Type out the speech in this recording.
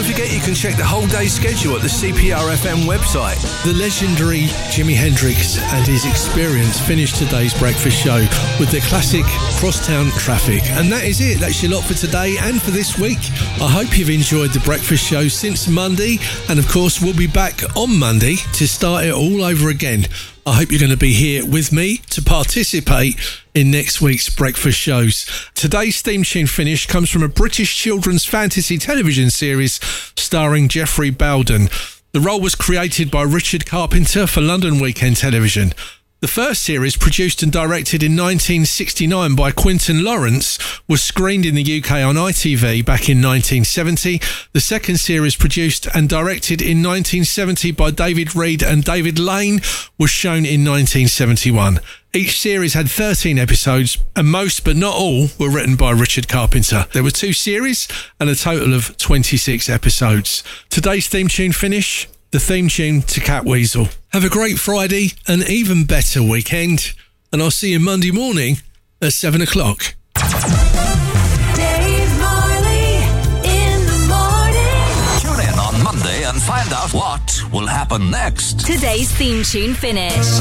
Don't forget you can check the whole day's schedule at the CPRFM website. The legendary Jimi Hendrix and his Experience finished today's breakfast show with their classic Crosstown Traffic. And that is it. That's your lot for today and for this week. I hope you've enjoyed the breakfast show since Monday. And of course, we'll be back on Monday to start it all over again. I hope you're going to be here with me to participate in next week's breakfast shows. Today's theme tune finish comes from a British children's fantasy television series starring Geoffrey Bowden. The role was created by Richard Carpenter for London Weekend Television. The first series, produced and directed in 1969 by Quentin Lawrence, was screened in the UK on ITV back in 1970. The second series, produced and directed in 1970 by David Reed and David Lane, was shown in 1971. Each series had 13 episodes, and most but not all were written by Richard Carpenter. There were 2 series and a total of 26 episodes. Today's theme tune finish, the theme tune to Catweasel. Have a great Friday, an even better weekend, and I'll see you Monday morning at 7 o'clock. Dave Marley in the morning. Tune in on Monday and find out what will happen next. Today's theme tune finish.